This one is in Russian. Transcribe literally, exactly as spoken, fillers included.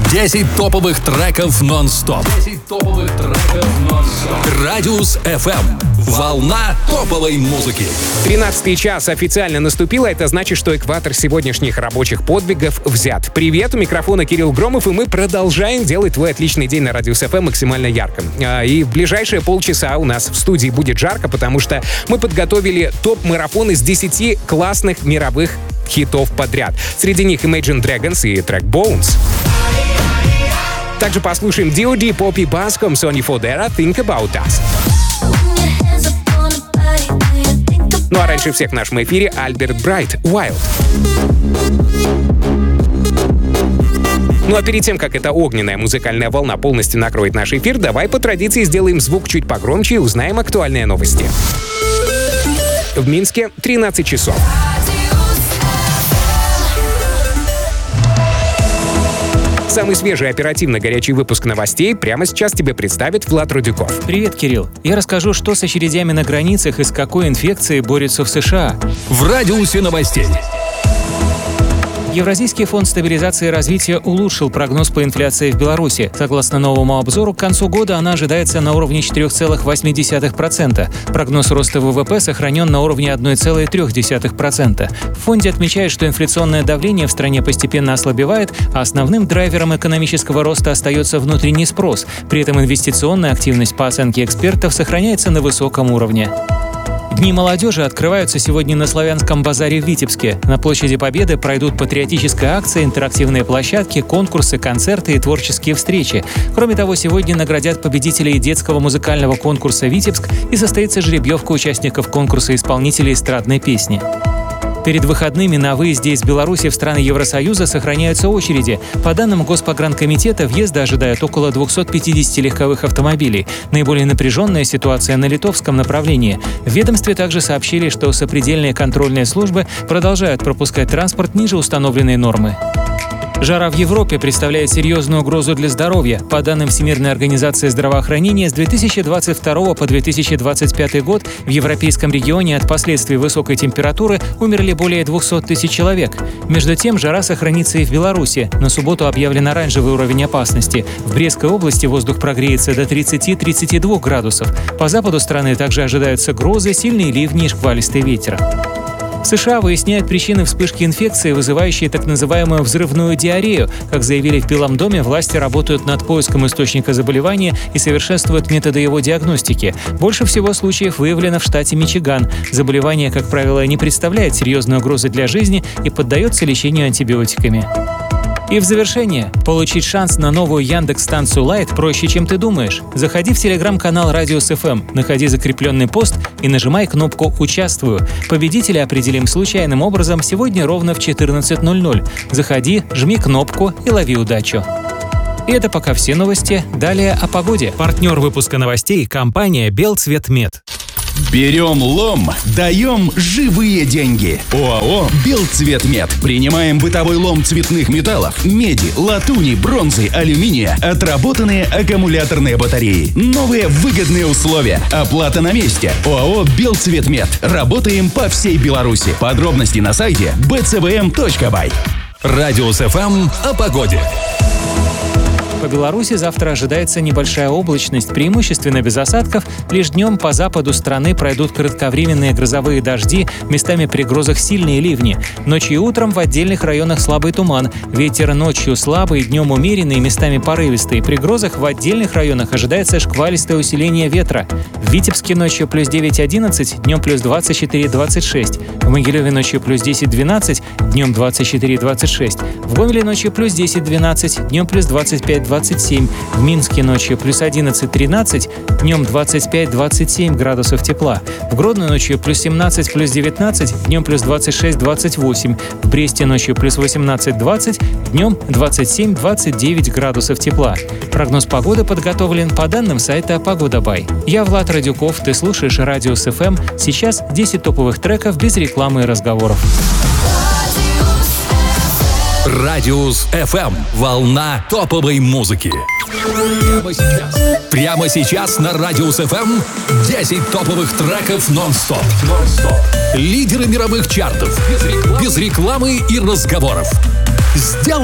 десять топовых треков нон-стоп. десять топовых треков нон-стоп. Радиус эф эм. Волна топовой музыки. тринадцатый час официально наступил, а это значит, что экватор сегодняшних рабочих подвигов взят. Привет, у микрофона Кирилл Громов, и мы продолжаем делать твой отличный день на Радиус эф эм максимально ярким. И в ближайшие полчаса у нас в студии будет жарко, потому что мы подготовили топ-марафон из десяти классных мировых хитов подряд. Среди них Imagine Dragons и трек Bones. Также послушаем ди о ди, Poppy Bascom, Sony Fodera, Think About Us. Ну а раньше всех в нашем эфире Альберт Брайт, Wild. Ну а перед тем, как эта огненная музыкальная волна полностью накроет наш эфир, давай по традиции сделаем звук чуть погромче и узнаем актуальные новости. В Минске тринадцать часов. Самый свежий, оперативно горячий выпуск новостей прямо сейчас тебе представит Влад Рудюков. Привет, Кирилл. Я расскажу, что с очередями на границах и с какой инфекцией борются в США. В радиусе новостей. Евразийский фонд стабилизации и развития улучшил прогноз по инфляции в Беларуси. Согласно новому обзору, к концу года она ожидается на уровне четыре целых восемь десятых процента. Прогноз роста вэ вэ пэ сохранен на уровне один целых три десятых процента. В фонде отмечают, что инфляционное давление в стране постепенно ослабевает, а основным драйвером экономического роста остается внутренний спрос. При этом инвестиционная активность, по оценке экспертов, сохраняется на высоком уровне. Дни молодежи открываются сегодня на Славянском базаре в Витебске. На площади Победы пройдут патриотическая акция, интерактивные площадки, конкурсы, концерты и творческие встречи. Кроме того, сегодня наградят победителей детского музыкального конкурса «Витебск» и состоится жеребьевка участников конкурса исполнителей эстрадной песни. Перед выходными на выезде из Беларуси в страны Евросоюза сохраняются очереди. По данным Госпогранкомитета, въезда ожидают около двухсот пятидесяти легковых автомобилей. Наиболее напряженная ситуация на литовском направлении. В ведомстве также сообщили, что сопредельные контрольные службы продолжают пропускать транспорт ниже установленной нормы. Жара в Европе представляет серьезную угрозу для здоровья. По данным Всемирной организации здравоохранения, с две тысячи двадцать второго по две тысячи двадцать пятый год в европейском регионе от последствий высокой температуры умерли более двухсот тысяч человек. Между тем, жара сохранится и в Беларуси. На субботу объявлен оранжевый уровень опасности. В Брестской области воздух прогреется до тридцати-тридцати двух градусов. По западу страны также ожидаются грозы, сильные ливни и шквалистый ветер. В США выясняют причины вспышки инфекции, вызывающей так называемую взрывную диарею. Как заявили в Белом доме, власти работают над поиском источника заболевания и совершенствуют методы его диагностики. Больше всего случаев выявлено в штате Мичиган. Заболевание, как правило, не представляет серьезной угрозы для жизни и поддается лечению антибиотиками. И в завершение. Получить шанс на новую Яндекс-станцию Лайт проще, чем ты думаешь. Заходи в телеграм-канал Радиус эф эм, находи закрепленный пост и нажимай кнопку «Участвую». Победителя определим случайным образом сегодня ровно в четырнадцать ноль ноль. Заходи, жми кнопку и лови удачу. И это пока все новости. Далее о погоде. Партнер выпуска новостей – компания «Белцветмет». Берем лом, даем живые деньги. ОАО «Белцветмет». Принимаем бытовой лом цветных металлов, меди, латуни, бронзы, алюминия, отработанные аккумуляторные батареи. Новые выгодные условия. Оплата на месте. ОАО «Белцветмет». Работаем по всей Беларуси. Подробности на сайте би цэ вэ эм точка бай. Радиус эф эм о погоде. По Беларуси завтра ожидается небольшая облачность, преимущественно без осадков. Лишь днем по западу страны пройдут кратковременные грозовые дожди, местами при грозах сильные ливни. Ночью и утром в отдельных районах слабый туман. Ветер ночью слабый, днем умеренный, местами порывистый. При грозах в отдельных районах ожидается шквалистое усиление ветра. В Витебске ночью плюс девять-одиннадцать, днем плюс двадцать четыре-двадцать шесть. В Могилеве ночью плюс десять-двенадцать, днем двадцать четыре-двадцать шесть. В Гомеле ночью плюс десять-двенадцать, днем плюс двадцать пять-двадцать семь. В Минске ночью плюс одиннадцать-тринадцать, днем двадцать пять-двадцать семь градусов тепла. В Гродно ночью плюс семнадцать, плюс девятнадцать, днем плюс двадцать шесть-двадцать восемь. В Бресте ночью плюс восемнадцать-двадцать, днем двадцать семь-двадцать девять градусов тепла. Прогноз погоды подготовлен по данным сайта Погода.бай. Я Влад Радюков, ты слушаешь Радиус эф эм. Сейчас десять топовых треков без рекламы и разговоров. Радиус эф эм. Волна топовой музыки. Прямо сейчас. Прямо сейчас на Радиус эф эм десять топовых треков нон-стоп. нон-стоп. Лидеры мировых чартов. Без рекламы, без рекламы и разговоров. Сделай